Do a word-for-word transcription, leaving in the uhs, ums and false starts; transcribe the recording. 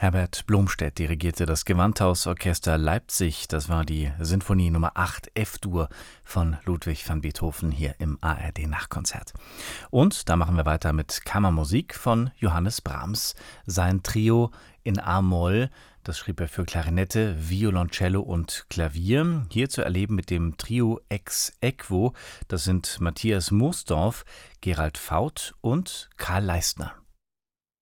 Herbert Blomstedt dirigierte das Gewandhausorchester Leipzig. Das war die Sinfonie Nummer acht F-Dur von Ludwig van Beethoven hier im A R D-Nachkonzert. Und da machen wir weiter mit Kammermusik von Johannes Brahms. Sein Trio in A-Moll, das schrieb er für Klarinette, Violoncello und Klavier. Hier zu erleben mit dem Trio Ex Aequo. Das sind Matthias Moosdorf, Gerald Faut und Karl Leistner.